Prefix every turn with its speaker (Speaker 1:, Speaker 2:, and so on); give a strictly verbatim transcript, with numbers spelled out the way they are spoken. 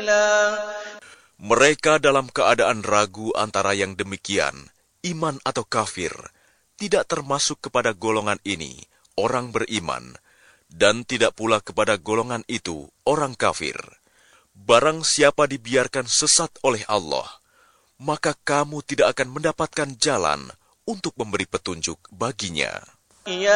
Speaker 1: سبيلا.
Speaker 2: Mereka dalam keadaan ragu antara yang demikian, iman atau kafir, tidak termasuk kepada golongan ini, orang beriman, dan tidak pula kepada golongan itu, orang kafir. Barang siapa dibiarkan sesat oleh Allah, maka kamu tidak akan mendapatkan jalan untuk memberi petunjuk baginya.